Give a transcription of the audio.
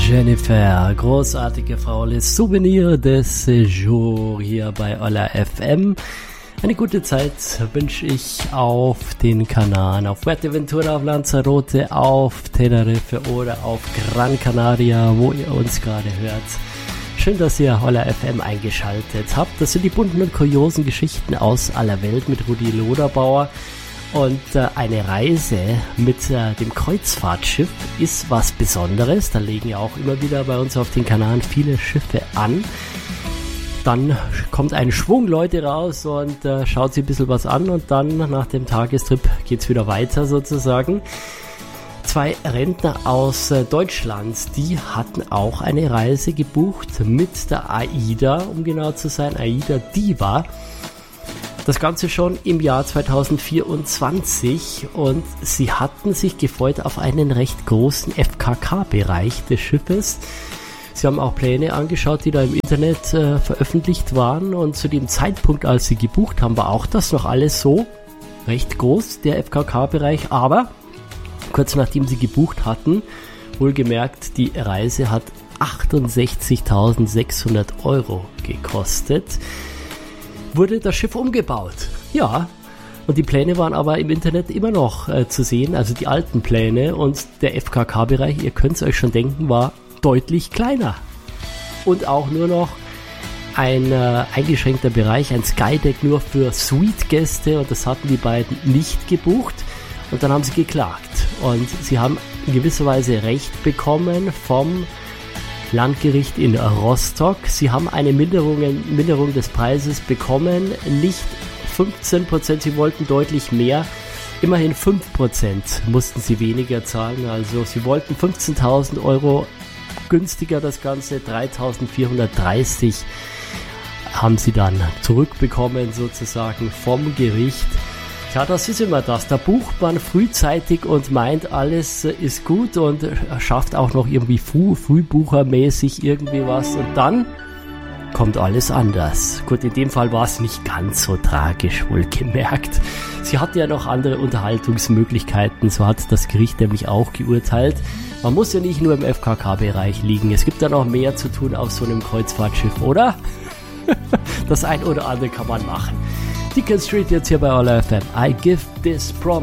Jennifer, großartige Frau, les Souvenir des Séjours hier bei Olla FM. Eine gute Zeit wünsche ich auf den Kanaren, auf Fuerteventura, auf Lanzarote, auf Tenerife oder auf Gran Canaria, wo ihr uns gerade hört. Schön, dass ihr Olla FM eingeschaltet habt. Das sind die bunten und kuriosen Geschichten aus aller Welt mit Rudi Loderbauer. Und eine Reise mit dem Kreuzfahrtschiff ist was Besonderes. Da legen ja auch immer wieder bei uns auf den Kanaren viele Schiffe an. Dann kommt ein Schwung Leute raus und schaut sich ein bisschen was an. Und dann nach dem Tagestrip geht's wieder weiter sozusagen. 2 Rentner aus Deutschland, die hatten auch eine Reise gebucht mit der AIDA, um genau zu sein, AIDA Diva. Das Ganze schon im Jahr 2024 und sie hatten sich gefreut auf einen recht großen FKK-Bereich des Schiffes. Sie haben auch Pläne angeschaut, die da im Internet veröffentlicht waren und zu dem Zeitpunkt, als sie gebucht haben, war auch das noch alles so recht groß, der FKK-Bereich, aber kurz nachdem sie gebucht hatten, wohlgemerkt, die Reise hat 68.600 € gekostet. Wurde das Schiff umgebaut. Ja, und die Pläne waren aber im Internet immer noch zu sehen, also die alten Pläne, und der FKK-Bereich, ihr könnt es euch schon denken, war deutlich kleiner. Und auch nur noch ein eingeschränkter Bereich, ein Skydeck nur für Suite-Gäste, und das hatten die beiden nicht gebucht. Und dann haben sie geklagt und sie haben in gewisser Weise Recht bekommen vom Landgericht in Rostock. Sie haben eine Minderung des Preises bekommen, nicht 15%, sie wollten deutlich mehr, immerhin 5% mussten sie weniger zahlen, also sie wollten 15.000 € günstiger das Ganze, 3.430 haben sie dann zurückbekommen sozusagen vom Gericht. Ja, das ist immer das. Da bucht man frühzeitig und meint, alles ist gut und schafft auch noch irgendwie frühbuchermäßig irgendwie was und dann kommt alles anders. Gut, in dem Fall war es nicht ganz so tragisch, wohlgemerkt. Sie hatte ja noch andere Unterhaltungsmöglichkeiten, so hat das Gericht nämlich auch geurteilt. Man muss ja nicht nur im FKK-Bereich liegen, es gibt ja noch mehr zu tun auf so einem Kreuzfahrtschiff, oder? Das ein oder andere kann man machen. Deacon Street jetzt hier bei Olla FM. I give this promise.